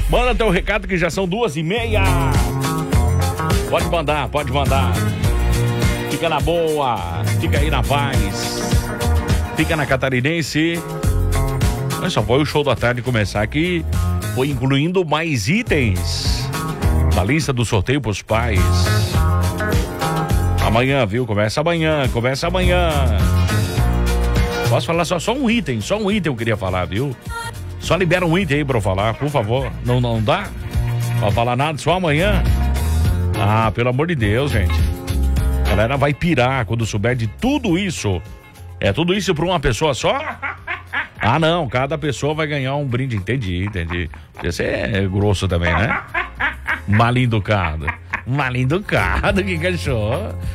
Manda teu recado que já são 2h30. Pode mandar, pode mandar. Fica na boa, fica aí na paz. Fica na Catarinense. Mas só foi o show da tarde começar que foi incluindo mais itens na lista do sorteio pros pais. Amanhã, viu? Começa amanhã. Posso falar só um item eu queria falar, viu? Só libera um item aí pra eu falar, por favor. Não dá pra falar nada, só amanhã. Ah, pelo amor de Deus, gente. A galera vai pirar quando souber de tudo isso. É tudo isso pra uma pessoa só? Ah, não, cada pessoa vai ganhar um brinde. Entendi. Você é grosso também, né? Mal educado, que cachorro.